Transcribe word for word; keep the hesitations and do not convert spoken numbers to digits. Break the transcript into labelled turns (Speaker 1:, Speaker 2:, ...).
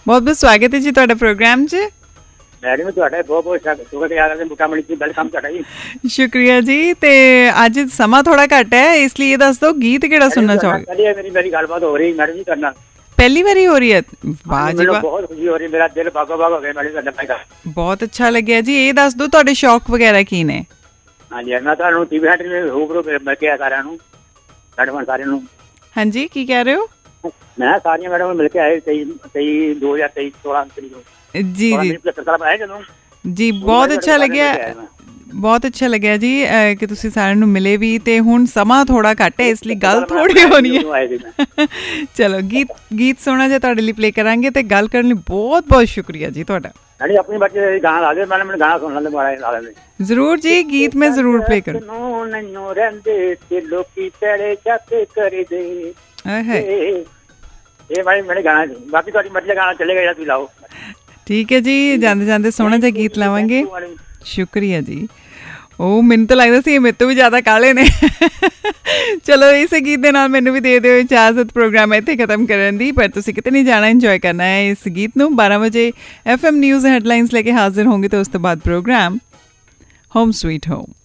Speaker 1: ਬਹੁਤ ਬਹੁਤ ਸਵਾਗਤ ਹੈ ਜੀ ਤੁਹਾਡਾ ਪ੍ਰੋਗਰਾਮ 'ਚ।
Speaker 2: ਮੈਡਮ ਤੁਹਾਡਾ ਬਹੁਤ ਬਹੁਤ ਸ਼ੁਕਰੀਆ ਮੁਕਾਮਣੀ ਜੀ, ਵੈਲਕਮ ਤੁਹਾਡਾ ਜੀ।
Speaker 1: ਸ਼ੁਕਰੀਆ ਜੀ। ਤੇ ਅੱਜ ਸਮਾਂ ਥੋੜਾ ਘੱਟ ਹੈ, ਇਸ ਲਈ ਇਹ ਦੱਸ ਦਿਓ ਗੀਤ ਕਿਹੜਾ ਸੁਣਨਾ ਚਾਹੋਗੇ?
Speaker 2: ਮੇਰੀ ਮੇਰੀ ਗੱਲਬਾਤ ਹੋ ਰਹੀ ਮੈਡਮ ਜੀ ਤੁਹਾਡੇ ਨਾਲ,
Speaker 1: ਪਹਿਲੀ ਵਾਰੀ ਹੋ ਰਹੀ ਹੈ? ਵਾਹ ਜੀ ਵਾਹ,
Speaker 2: ਬਹੁਤ ਖੁਸ਼ੀ ਹੋ ਰਹੀ, ਮੇਰਾ ਦਿਲ ਬਾਗੋ ਬਾਗ ਹੋ ਗਿਆ ਮੈਡਮ ਤੁਹਾਡਾ ਭਾਈ।
Speaker 1: ਬਹੁਤ ਅੱਛਾ ਲੱਗਿਆ ਜੀ। ਇਹ ਦੱਸ ਦਿਓ ਤੁਹਾਡੇ ਸ਼ੌਕ ਵਗੈਰਾ ਕੀ ਨੇ?
Speaker 2: ਹਾਂਜੀ ਮੈਂ ਤੁਹਾਨੂੰ ਟੀਵੀ ਹੈਂਡ ਰੂਬਰੂ ਮਿਲ ਕੇ ਸਾਰਿਆਂ ਨੂੰ, ਮੈਡਮ ਸਾਰਿਆਂ ਨੂੰ।
Speaker 1: ਹਾਂਜੀ ਕੀ ਕਹਿ ਰਹੇ ਹੋ?
Speaker 2: ਮੈਂ ਸਾਰੀਆਂ ਮੈਡਮ ਮਿਲ ਕੇ ਆਏ ਤੇਈ ਤੇਈ ਦੋ ਹਜ਼ਾਰ ਤੇਈ ਸੋਲਾਂ ਤਰੀਕ ਨੂੰ।
Speaker 1: ਜੀ ਜੀ ਜੀ ਬਹੁਤ ਅੱਛਾ ਲੱਗਿਆ, ਬਹੁਤ ਅੱਛਾ ਲੱਗਿਆ ਜੀ ਕਿ ਤੁਸੀਂ ਸਾਰਿਆਂ ਨੂੰ ਮਿਲੇ ਵੀ। ਤੇ ਹੁਣ ਸਮਾਂ ਥੋੜਾ ਘੱਟ ਹੈ, ਇਸ ਲਈ ਗੱਲ ਥੋੜੀ ਹੋਣੀ ਹੈ। ਚਲੋ ਗੀਤ ਗੀਤ ਸੋਹਣਾ ਜਿਹਾ ਤੁਹਾਡੇ ਲਈ ਪਲੇ ਕਰਾਂਗੇ ਤੇ ਗੱਲ ਕਰਨ ਲਈ ਬਹੁਤ ਬਹੁਤ ਸ਼ੁਕਰੀਆ ਜੀ ਤੁਹਾਡਾ।
Speaker 2: ਆਪਣੀ ਬੱਚੇ ਗਾਣਾ ਲਾ ਦੇ, ਮੈਡਮ ਮੈਨੂੰ ਗਾਣਾ ਸੁਣ ਲੈਂਦੇ ਮਾੜਾ ਲਾ ਲੈਂਦੇ।
Speaker 1: ਜ਼ਰੂਰ ਜੀ, ਗੀਤ ਮੈਂ ਜ਼ਰੂਰ ਪਲੇ ਕਰਾਂ।
Speaker 2: ਰਹਿੰਦੇ ਤੇ ਲੋਕੀ ਤੇਰੇ ਚਾਤੇ ਕਰਦੇ ਇਹ ਭਾਈ ਮੇਰੇ ਗਾਣਾ, ਬਾਕੀ ਤੁਹਾਡੀ ਮਰਜ਼ੀ ਦਾ ਗਾਣਾ ਚੱਲੇਗਾ ਜਾਂ ਤੁਸੀਂ ਲਾਓ। ਠੀਕ
Speaker 1: ਹੈ ਜੀ, ਜਾਂਦੇ ਜਾਂਦੇ ਸੋਹਣਾ ਜਿਹਾ ਗੀਤ ਲਾਵਾਂਗੇ। ਸ਼ੁਕਰੀਆ ਜੀ। ਉਹ ਮੈਨੂੰ ਤਾਂ ਲੱਗਦਾ ਸੀ ਇਹ ਮੇਰੇ ਤੋਂ ਵੀ ਜ਼ਿਆਦਾ ਕਾਲੇ ਨੇ। ਚਲੋ ਇਸੇ ਗੀਤ ਦੇ ਨਾਲ ਮੈਨੂੰ ਵੀ ਦੇ ਦਿਓ ਇਜਾਜ਼ਤ ਪ੍ਰੋਗਰਾਮ ਇੱਥੇ ਖਤਮ ਕਰਨ ਦੀ, ਪਰ ਤੁਸੀਂ ਕਿਤੇ ਨਹੀਂ ਜਾਣਾ, ਇੰਜੋਏ ਕਰਨਾ ਹੈ ਇਸ ਗੀਤ ਨੂੰ। ਬਾਰਾਂ ਵਜੇ ਐਫ ਐਮ ਨਿਊਜ਼ ਹੈਡਲਾਈਨਸ ਲੈ ਕੇ ਹਾਜ਼ਰ ਹੋਂਗੇ ਤੇ ਉਸ ਤੋਂ ਬਾਅਦ ਪ੍ਰੋਗਰਾਮ ਹੋਮ ਸਵੀਟ ਹੋਮ।